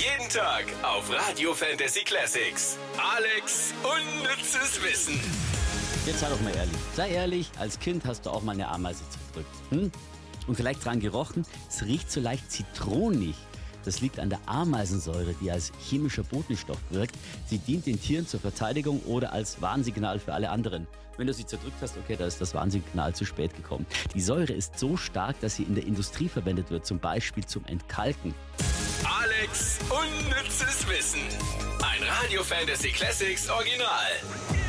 Jeden Tag auf Radio Fantasy Classics. Alex unnützes Wissen. Jetzt sei doch mal ehrlich. Sei ehrlich, als Kind hast du auch mal eine Ameise zerdrückt. Und vielleicht dran gerochen, es riecht so leicht zitronig. Das liegt an der Ameisensäure, die als chemischer Botenstoff wirkt. Sie dient den Tieren zur Verteidigung oder als Warnsignal für alle anderen. Wenn du sie zerdrückt hast, okay, da ist das Warnsignal zu spät gekommen. Die Säure ist so stark, dass sie in der Industrie verwendet wird, zum Beispiel zum Entkalken. Alex unnützes Wissen. Ein Radio Fantasy Classics Original.